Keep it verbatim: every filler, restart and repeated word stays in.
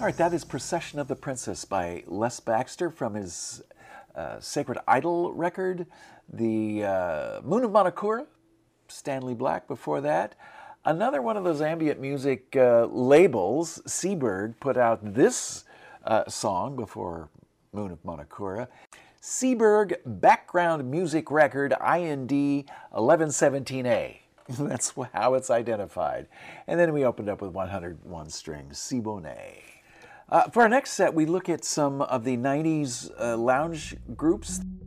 All right, that is Procession of the Princess by Les Baxter from his uh, Sacred Idol record. The uh, Moon of Monokura, Stanley Black before that. Another one of those ambient music uh, labels, Seaberg, put out this uh, song before Moon of Monokura. Seaberg Background Music Record I N D eleven seventeen A. That's how it's identified. And then we opened up with one hundred one strings, Siboney. Uh, for our next set, we look at some of the nineties uh, lounge groups.